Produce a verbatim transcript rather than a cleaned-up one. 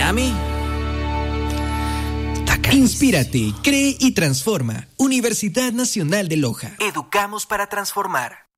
Miami. Inspírate, cree y transforma. Universidad Nacional de Loja. Educamos para transformar.